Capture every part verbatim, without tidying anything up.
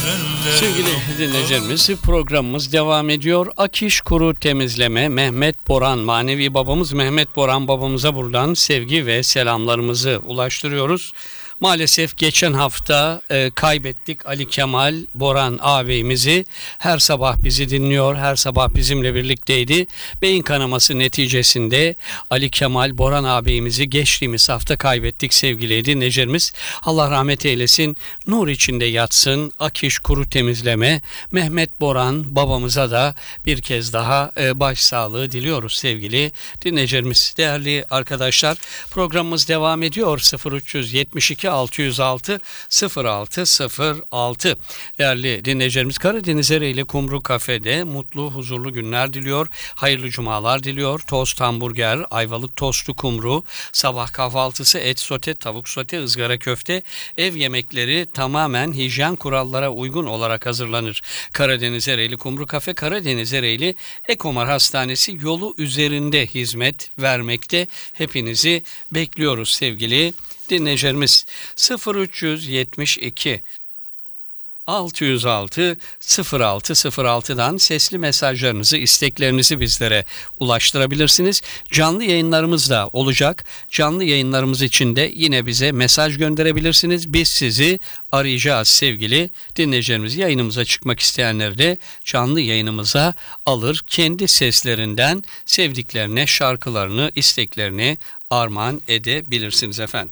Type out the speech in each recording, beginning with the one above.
Sevgili dinleyicilerimiz, programımız devam ediyor. Akiş Kuru Temizleme Mehmet Boran, manevi babamız Mehmet Boran babamıza buradan sevgi ve selamlarımızı ulaştırıyoruz. Maalesef geçen hafta e, kaybettik Ali Kemal Boran ağabeyimizi. Her sabah bizi dinliyor, her sabah bizimle birlikteydi. Beyin kanaması neticesinde Ali Kemal Boran ağabeyimizi geçtiğimiz hafta kaybettik sevgili dinleyicilerimiz. Allah rahmet eylesin, nur içinde yatsın. Akiş Kuru Temizleme Mehmet Boran babamıza da bir kez daha e, başsağlığı diliyoruz sevgili dinleyicilerimiz. Değerli arkadaşlar, programımız devam ediyor. sıfır üç yetmiş iki altı yüz altı sıfır altı sıfır altı. Değerli dinleyicilerimiz, Karadeniz Ereğli Kumru Kafe'de mutlu, huzurlu günler diliyor. Hayırlı cumalar diliyor. Tost, hamburger, ayvalık tostu kumru, sabah kahvaltısı, et sote, tavuk sote, ızgara köfte, ev yemekleri tamamen hijyen kurallara uygun olarak hazırlanır. Karadeniz Ereğli Kumru Kafe, Karadeniz Ereğli Ekomar Hastanesi yolu üzerinde hizmet vermekte. Hepinizi bekliyoruz sevgili dinleyicilerimiz. sıfır üç yetmiş iki altı yüz altı sıfır altı sıfır altıdan sesli mesajlarınızı, isteklerinizi bizlere ulaştırabilirsiniz. Canlı yayınlarımız da olacak. Canlı yayınlarımız için de yine bize mesaj gönderebilirsiniz. Biz sizi arayacağız sevgili dinleyicilerimiz. Yayınımıza çıkmak isteyenleri de canlı yayınımıza alır. Kendi seslerinden sevdiklerine şarkılarını, isteklerini armağan edebilirsiniz efendim.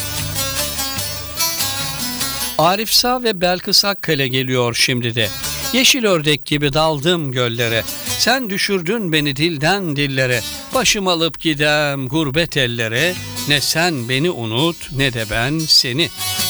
Arif Sağ ve Belkıs Akkale geliyor şimdi de. Yeşil ördek gibi daldım göllere. Sen düşürdün beni dilden dillere. Başım alıp gidem gurbet ellere. Ne sen beni unut ne de ben seni.